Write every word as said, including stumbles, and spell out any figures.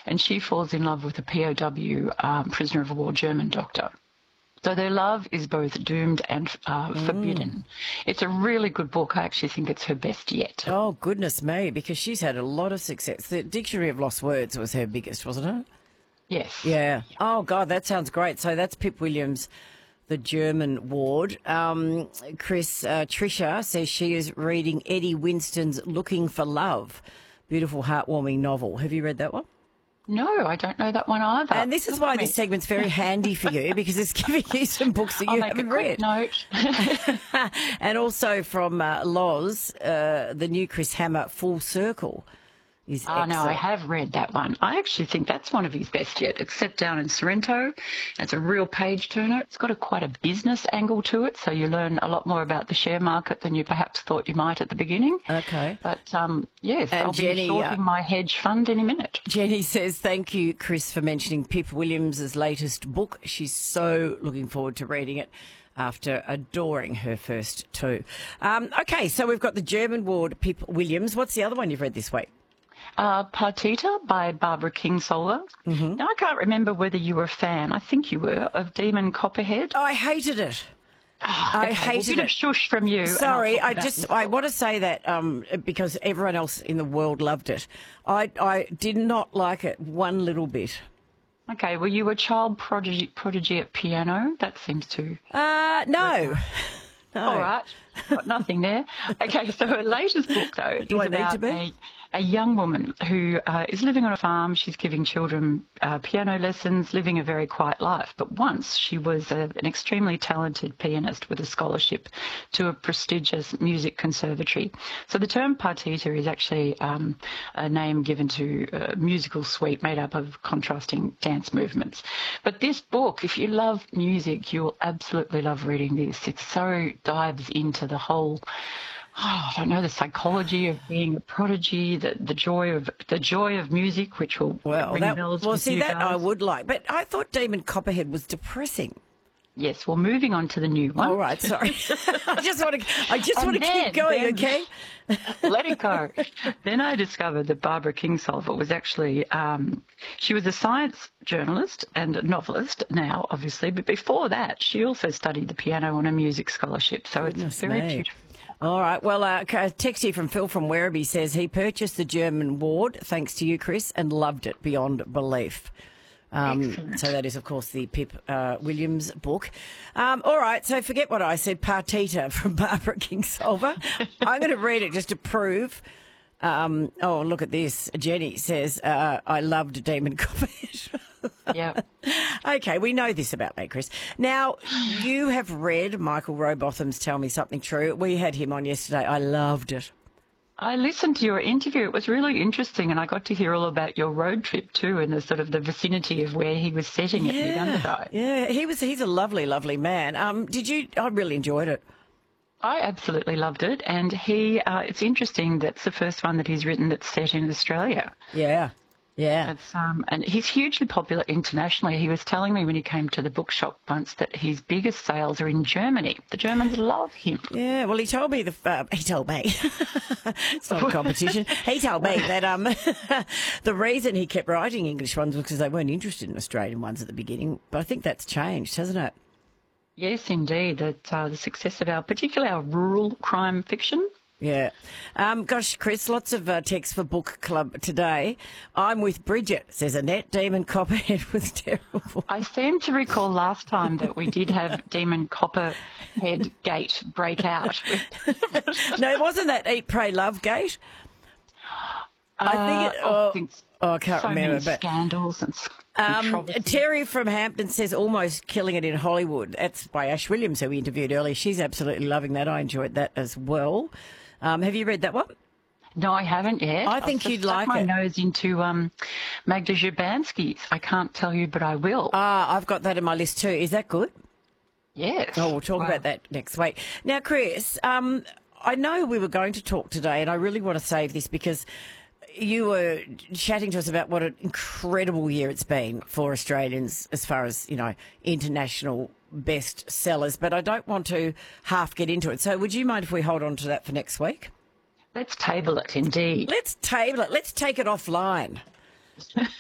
and she falls in love with a P O W um, prisoner of war German doctor. So their love is both doomed and uh, Mm. forbidden. It's a really good book. I actually think it's her best yet. Oh, goodness me, because she's had a lot of success. The Dictionary of Lost Words was her biggest, wasn't it? Yes. Yeah. Oh, God, that sounds great. So that's Pip Williams, The German Ward. Um, Chris, uh, Tricia says she is reading Eddie Winston's Looking for Love. Beautiful, heartwarming novel. Have you read that one? No, I don't know that one either. And this is why this segment's very handy for you, because it's giving you some books that I'll you make haven't a quick read. note. And also from uh, Loz, uh, the new Chris Hammer, Full Circle. Is Oh, no, I excellent. have read that one. I actually think that's one of his best yet. It's set down in Sorrento. It's a real page turner. It's got a quite a business angle to it, so you learn a lot more about the share market than you perhaps thought you might at the beginning. Okay. But, um, yes, And I'll Jenny, be sorting uh, my hedge fund any minute. Jenny says, thank you, Chris, for mentioning Pip Williams' latest book. She's so looking forward to reading it after adoring her first two. Um, okay, so we've got the German Ward, Pip Williams. What's the other one you've read this week? Uh, Partita by Barbara Kingsolver. Mm-hmm. Now, I can't remember whether you were a fan, I think you were, of Demon Copperhead. I hated it. I Okay, well, hated a bit it. of shush from you. and I'll Sorry, talk I about just this. I want to say that um, because everyone else in the world loved it. I I did not like it one little bit. Okay, were you a child prodigy, prodigy at piano? That seems to... Uh, no. No. All right, got nothing there. Okay, so her latest book, though, Do is I need about to be? a, a young woman who uh, is living on a farm. She's giving children uh, piano lessons, living a very quiet life. But once she was a, an extremely talented pianist with a scholarship to a prestigious music conservatory. So the term partita is actually um, a name given to a musical suite made up of contrasting dance movements. But this book, if you love music, you will absolutely love reading this. It so dives into the whole... Oh, I don't know, the psychology of being a prodigy, the, the joy of the joy of music, which will Well, ring that, bells well, with see you that I guys. would like, but I thought Demon Copperhead was depressing. Yes, well, moving on to the new one. All right, sorry. I just want to. I just And want to then- keep going. then- Okay. Let it go. Then I discovered that Barbara Kingsolver was actually, um, she was a science journalist and a novelist now, obviously, but before that, she also studied the piano on a music scholarship. So Goodness it's very me. beautiful. All right. Well, uh, a text here from Phil from Werribee says he purchased the German Ward, thanks to you, Chris, and loved it beyond belief. Um, so that is, of course, the Pip uh, Williams book. Um, all right, so forget what I said, Partita from Barbara Kingsolver. I'm going to read it just to prove. Um, oh, look at this. Jenny says, uh, I loved Demon Copperhead. Yeah. Okay, we know this about me, Chris. Now, you have read Michael Rowbotham's Tell Me Something True. We had him on yesterday. I loved it. I listened to your interview. It was really interesting, and I got to hear all about your road trip too, and the sort of the vicinity of where he was setting it with Underdog. Yeah, he was. He's a lovely, lovely man. Um, did you? I really enjoyed it. I absolutely loved it, and he. Uh, it's interesting that's the first one that he's written that's set in Australia. Yeah, yeah. It's, um, and he's hugely popular internationally. He was telling me when he came to the bookshop once that his biggest sales are in Germany. The Germans love him. Yeah, well, he told me the uh, he told me it's not a competition. He told me that um the reason he kept writing English ones was because they weren't interested in Australian ones at the beginning. But I think that's changed, hasn't it? Yes, indeed. That uh, the success of our, particularly our rural crime fiction. Yeah. Um, gosh, Chris, lots of uh, texts for book club today. I'm with Bridget, says Annette. Demon Copperhead was terrible. I seem to recall last time that we did have Demon Copperhead Gate break out. No, it wasn't that Eat, Pray, Love Gate. I think it. Uh, Oh, I think oh, I can't so remember. many But scandals and Um, controversy. Terry from Hampton says almost killing it in Hollywood. That's by Ash Williams, who we interviewed earlier. She's absolutely loving that. I enjoyed that as well. Um, have you read that one? No, I haven't yet. I think I've you'd just stuck like my it. nose into um, Magda Szubanski's. I can't tell you, but I will. Ah, I've got that in my list too. Is that good? yes. Oh, we'll talk Wow. about that next week. Now, Chris, um, I know we were going to talk today, and I really want to save this because you were chatting to us about what an incredible year it's been for Australians as far as, you know, international best sellers, but I don't want to half get into it. So would you mind if we hold on to that for next week? Let's table it, indeed. Let's table it. Let's take it offline.